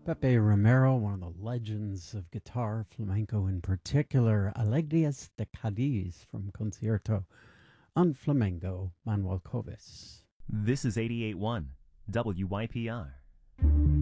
Pepe Romero, one of the legends of guitar, flamenco in particular, Alegrias de Cadiz from Concierto on Flamengo, Manuel Covis. This is 88.1 WYPR.